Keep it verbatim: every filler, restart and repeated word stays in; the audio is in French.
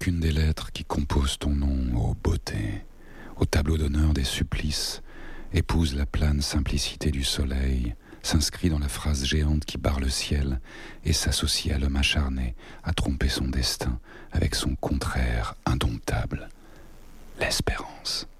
Chacune des lettres qui composent ton nom, ô beauté, au tableau d'honneur des supplices, épouse la plane simplicité du soleil, s'inscrit dans la phrase géante qui barre le ciel et s'associe à l'homme acharné à tromper son destin avec son contraire indomptable, l'espérance.